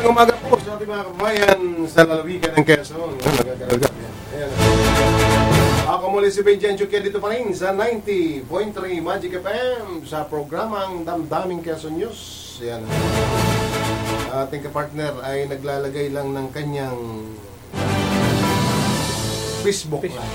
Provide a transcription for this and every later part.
umaga po sa ating mga kabayan sa lalawigan ng Quezon. Nagkakalagap yan. Ayan. Ako muli si Benjan Chukia dito pa rin sa 90.3 Magic FM sa programang Damdaming Quezon News. Ayan. Ating kapartner ay naglalagay lang ng kanyang Facebook Live.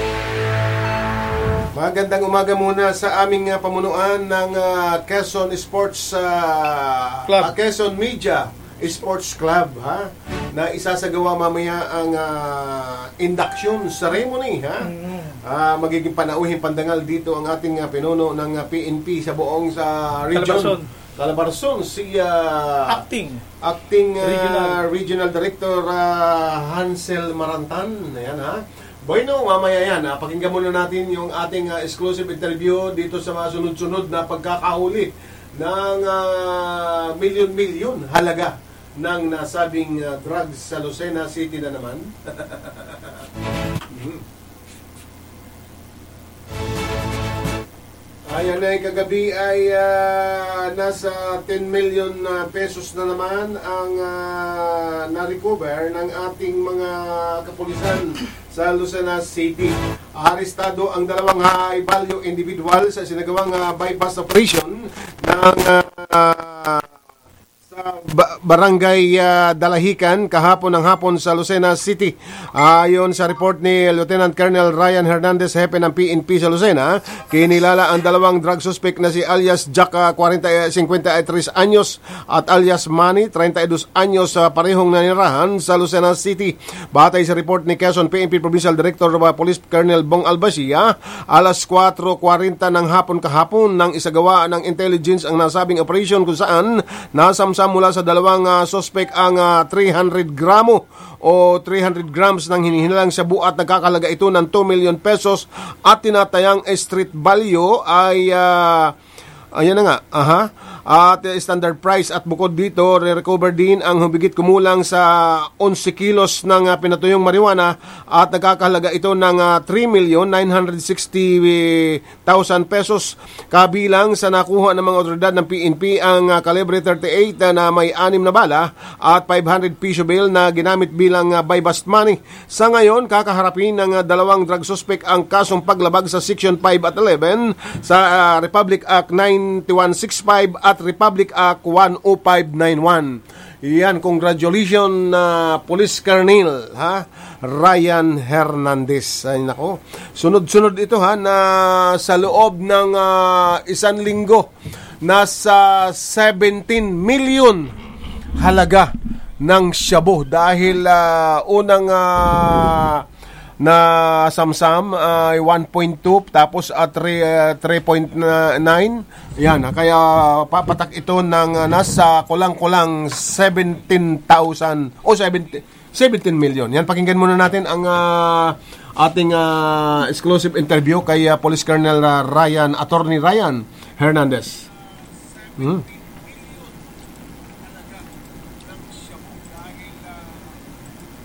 Magandang umaga muna sa aming pamunuan ng Quezon Sports Club. Quezon Media Sports Club, ha? Na isasagawa mamaya ang induction ceremony, ha? Magiging panauhin pandangal dito ang ating pinuno ng PNP sa buong sa region. Calabarzon, si acting Regional Director Hansel Marantan. Ayan, ha? Bueno, mamaya yan. Pakinggan muna natin yung ating exclusive interview dito sa mga sunod-sunod na pagkakahuli ng milyon-milyon halaga ng nasabing drugs sa Lucena City na naman. Ayan na, kagabi ay nasa 10 million pesos na naman ang na-recover ng ating mga kapulisan sa Lucena City. Arestado ang dalawang high value individual sa sinagawang bypass operation ng Barangay Dalahican kahapon ng hapon sa Lucena City. Ayon sa report ni Lieutenant Colonel Ryan Hernandez, hepe ng PNP sa Lucena, kinilala ang dalawang drug suspect na si alias Jack, 53 anyos, at alias Manny, 32 anyos, parehong nanirahan sa Lucena City. Batay sa report ni Quezon PNP Provincial Director Police Colonel Bong Albasia, alas 4:40 ng hapon kahapon nang isagawa ng intelligence ang nasabing operation kung saan nasamsam mula sa dalawang suspect ang 300 gramo o 300 grams ng hinihinalang shabu at nagkakalaga ito ng 2 million pesos at tinatayang street value ay ayan na nga, at standard price. At bukod dito, re-recover din ang hubigit kumulang sa 11 kilos ng pinatuyong marijuana at nagkakahalaga ito ng 3,960,000 pesos. Kabilang sa nakuha ng mga otoridad ng PNP ang calibre 38 na may 6 na bala at 500 piso bail na ginamit bilang buy-bust money. Sa ngayon, kakaharapin ng dalawang drug suspect ang kasong paglabag sa Section 5 at 11 sa Republic Act 9165 at Republic Act 10591. Yan, congratulations Police Colonel, Ryan Hernandez. Ay nako, sunod-sunod ito na sa loob ng isang linggo nasa 17 million halaga ng shabu dahil unang na samsam ay 1.2 tapos at 3.9. Yan, kaya papatak ito ng nasa kulang-kulang 17,000 o 17 million. Yan, pakinggan muna natin ang ating exclusive interview kay Police Colonel Attorney Ryan Hernandez.